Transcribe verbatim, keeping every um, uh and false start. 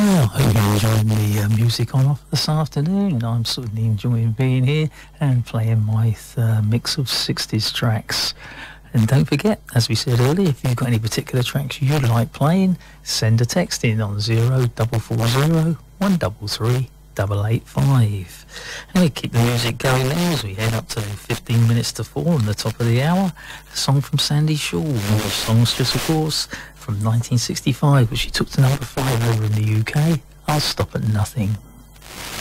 Well, I hope you're enjoying the uh, music on offer this afternoon. I'm certainly enjoying being here and playing my uh, mix of sixties tracks. And don't forget, as we said earlier, if you've got any particular tracks you'd like playing, send a text in on zero double four zero one double three double eight five. And we keep the music going now as we head up to fifteen minutes to four on the top of the hour. A song from Sandy Shaw, one of the songstress, of course, from nineteen sixty-five, which she took to number five over in the U K. I'll Stop at Nothing.